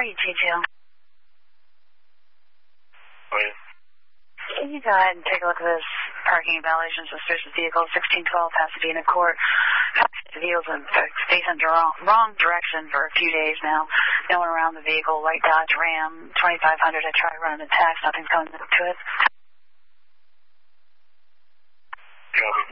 Right, T2. Wait. Can you go ahead and take a look at this parking evaluation suspicious vehicle, 1612 Pasadena Court. The vehicle's facing the wrong direction for a few days now. No one around the vehicle, white Dodge Ram, 2500. I tried running the tax, nothing's coming to it. Copy.